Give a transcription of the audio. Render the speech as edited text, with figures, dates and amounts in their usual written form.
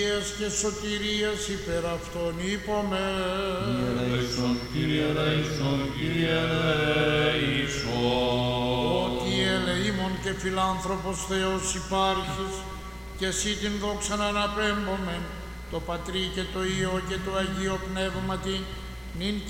υγείας και σωτηρίας υπέρ αυτών είπαμε. Κύριε ελέησον, Κύριε ελέησον, Κύριε ελέησον. Ότι ελεήμων και φιλάνθρωπος Θεός υπάρχεις, και εσύ την δόξαν αναπέμπομεν, το Πατρί και το Υιό και το Αγίο Πνεύματι, νυν